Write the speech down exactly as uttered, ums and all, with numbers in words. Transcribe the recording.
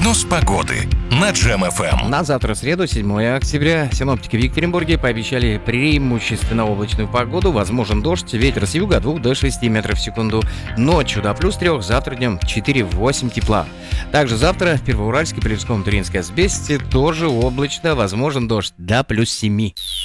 Прогноз погоды на Джем эф эм. На завтра, среду, седьмое октября, синоптики в Екатеринбурге пообещали преимущественно облачную погоду. Возможен дождь, ветер с юга от двух до шести метров в секунду. Ночью до плюс трех, завтра днем четыре-восемь тепла. Также завтра в Первоуральске, Полевском, Туринской Азбесте тоже облачно, возможен дождь до плюс семи.